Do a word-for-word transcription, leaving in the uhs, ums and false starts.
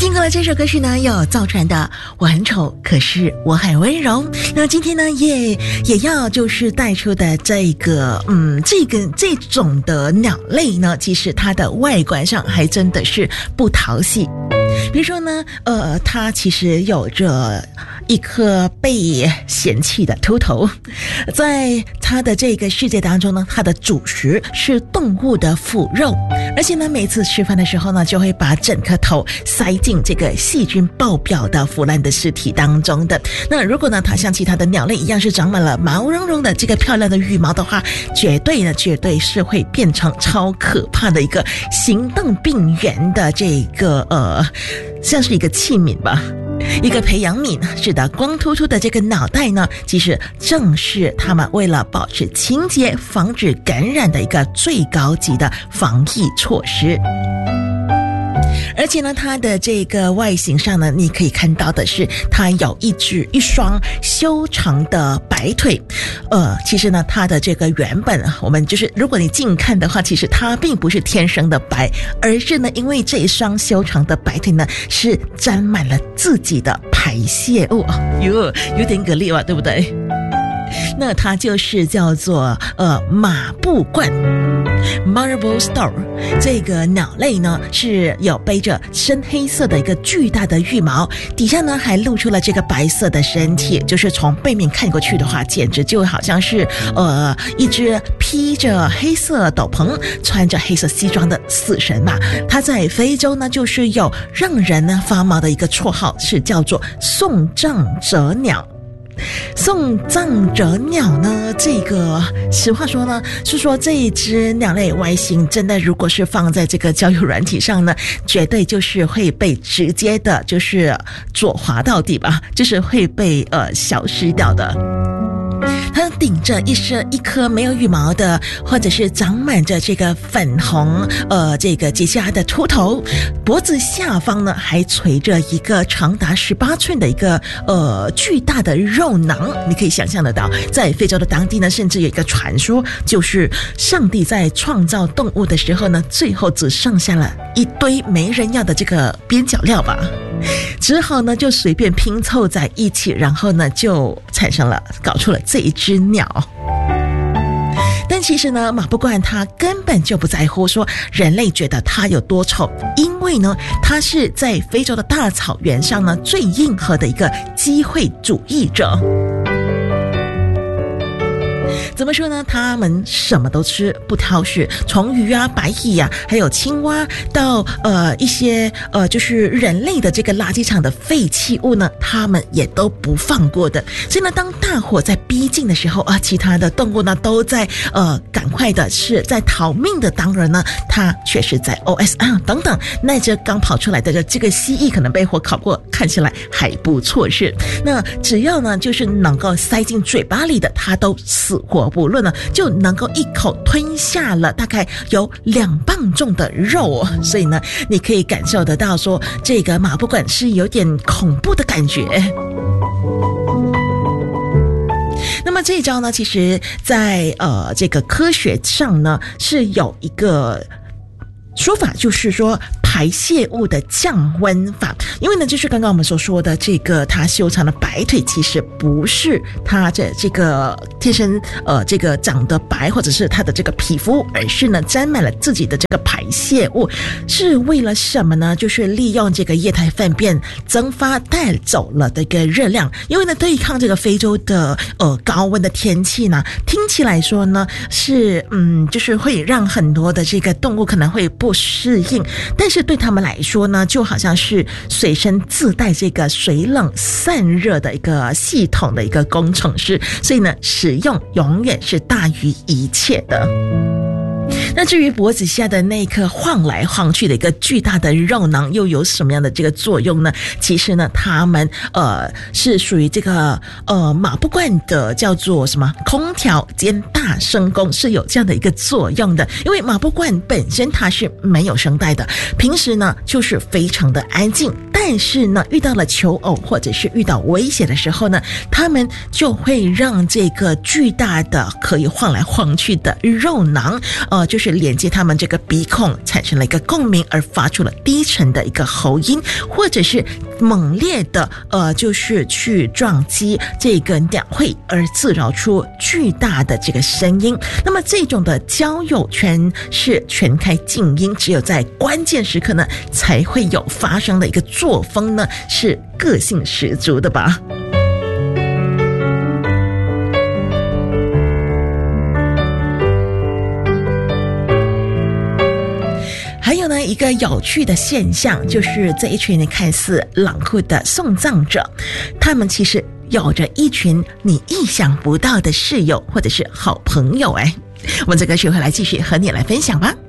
听过了这首歌曲呢，有赵传的《我很丑，可是我很温柔》。那今天呢，也也要就是带出的这个，嗯，这个这种的鸟类呢，其实它的外观上还真的是不讨喜。比如说呢，呃，它其实有着一颗被嫌弃的秃头，在它的这个世界当中呢，它的主食是动物的腐肉，而且呢，每次吃饭的时候呢，就会把整颗头塞进这个细菌爆表的腐烂的尸体当中的。那如果呢，它像其他的鸟类一样是长满了毛茸茸的这个漂亮的羽毛的话，绝对呢，绝对是会变成超可怕的一个行动病原的这个呃，像是一个器皿吧。一个培养皿，是的，光秃秃的这个脑袋呢，其实正是他们为了保持清洁、防止感染的一个最高级的防疫措施。而且呢，它的这个外形上呢，你可以看到的是，它有一只一双修长的白腿。呃，其实呢，它的这个原本，我们就是如果你近看的话，其实它并不是天生的白，而是呢，因为这一双修长的白腿呢，是沾满了自己的排泄物。哟，有点蛤蜊啊，对不对？那它就是叫做呃马步鹳 Marble Star。 这个鸟类呢是有背着深黑色的一个巨大的羽毛，底下呢还露出了这个白色的身体，就是从背面看过去的话，简直就好像是呃一只披着黑色斗篷穿着黑色西装的死神嘛。它在非洲呢就是有让人呢发毛的一个绰号，是叫做送葬者鸟。送葬者鸟呢，这个实话说呢，是说这一只鸟类外形真的，如果是放在这个交友软体上呢，绝对就是会被直接的，就是左滑到底吧，就是会被呃消失掉的。它顶着一身一颗没有羽毛的，或者是长满着这个粉红呃这个结痂的秃头，脖子下方呢还垂着一个长达十八寸的一个呃巨大的肉囊。你可以想象得到，在非洲的当地呢，甚至有一个传说，就是上帝在创造动物的时候呢，最后只剩下了一堆没人要的这个边角料吧，只好呢就随便拼凑在一起，然后呢就产生了搞出了这一只鸟。但其实呢，马步鹳它根本就不在乎说人类觉得它有多丑，因为呢它是在非洲的大草原上呢最硬核的一个机会主义者。怎么说呢？他们什么都吃，不挑食，从鱼啊、白蚁啊，还有青蛙，到呃一些呃就是人类的这个垃圾场的废弃物呢，他们也都不放过的。所以呢，当大火在逼近的时候啊，其他的动物呢都在呃赶快的是在逃命的，当然呢，它却是在 O S 啊等等。那只刚跑出来的这个蜥蜴可能被火烤过，看起来还不错是。那只要呢就是能够塞进嘴巴里的，它都死活不论呢，就能够一口吞下了大概有两磅重的肉哦。所以呢，你可以感受得到说，这个马步鹳是有点恐怖的感觉。那么这一招呢，其实在呃这个科学上呢是有一个说法，就是说排泄物的降温法。因为呢就是刚刚我们所说的这个它修长的白腿，其实不是它的这个天生呃这个长得白，或者是它的这个皮肤，而是呢沾满了自己的这个排泄物。是为了什么呢？就是利用这个液态粪便蒸发带走了这个热量。因为呢对抗这个非洲的呃高温的天气呢，听起来说呢是嗯就是会让很多的这个动物可能会不适应，但是对他们来说呢，就好像是随身自带这个水冷散热的一个系统的一个工程师，所以呢使用永远是大于一切的。那至于脖子下的那颗晃来晃去的一个巨大的肉囊又有什么样的这个作用呢？其实呢，它们呃是属于这个呃马步鹳的叫做什么空调兼大声公，是有这样的一个作用的。因为马步鹳本身它是没有声带的，平时呢就是非常的安静，但但是呢，遇到了求偶或者是遇到威胁的时候呢，他们就会让这个巨大的可以晃来晃去的肉囊，呃，就是连接他们这个鼻孔，产生了一个共鸣，而发出了低沉的一个喉音，或者是猛烈的呃，就是去撞击这个鸟喙，而自扰出巨大的这个声音。那么这种的交友圈是全开静音，只有在关键时刻呢才会有发生的一个作风呢，是个性十足的吧。还有呢，一个有趣的现象就是这一群看似冷酷的送葬者，他们其实有着一群你意想不到的室友或者是好朋友哎。我们这个学会来继续和你来分享吧。